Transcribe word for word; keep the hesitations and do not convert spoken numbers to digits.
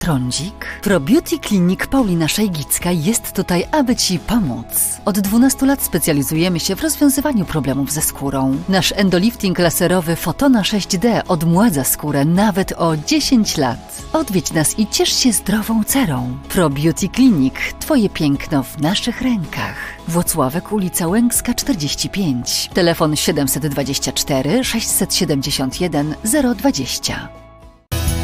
trądzik? ProBeauty Clinic Paulina Szajgicka jest tutaj, aby Ci pomóc. Od dwunastu lat specjalizujemy się w rozwiązywaniu problemów ze skórą. Nasz endolifting laserowy Fotona sześć D odmładza skórę nawet o dziesięć lat. Odwiedź nas i ciesz się zdrową cerą. ProBeauty Clinic. Twoje piękno w naszych rękach. Włocławek, ulica Łęcka czterdzieści pięć. Telefon siedem dwa cztery, sześć siedem jeden, zero dwadzieścia.